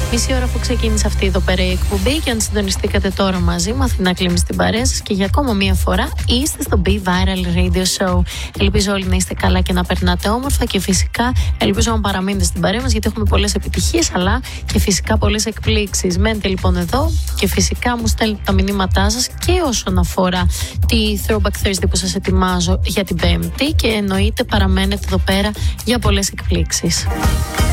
Μισή ώρα αφού ξεκίνησε αυτή εδώ πέρα η εκπομπή και αν συντονιστήκατε τώρα μαζί μου, Αθηνά κλείνει στην παρέα σας και για ακόμα μία φορά είστε στο Be Viral Radio Show. Ελπίζω όλοι να είστε καλά και να περνάτε όμορφα και φυσικά ελπίζω να παραμείνετε στην παρέα μας γιατί έχουμε πολλές επιτυχίες αλλά και φυσικά πολλές εκπλήξεις. Μένετε λοιπόν εδώ και φυσικά μου στέλνετε τα μηνύματά σας και όσον αφορά τη Throwback Thursday που σας ετοιμάζω για την Πέμπτη και εννοείται παραμένετε εδώ πέρα για πολλές εκπλήξεις.